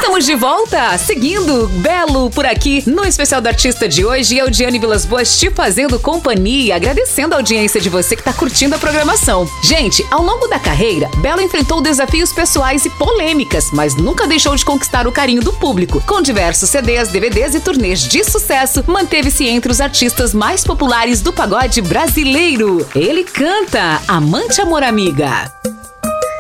Estamos de volta, seguindo Belo por aqui no Especial do Artista de hoje. Eu, Diane Vilas Boas, te fazendo companhia, agradecendo a audiência de você que está curtindo a programação. Gente, ao longo da carreira, Belo enfrentou desafios pessoais e polêmicas, mas nunca deixou de conquistar o carinho do público. Com diversos CDs, DVDs e turnês de sucesso, manteve-se entre os artistas mais populares do pagode brasileiro. Ele canta Amante Amor Amiga.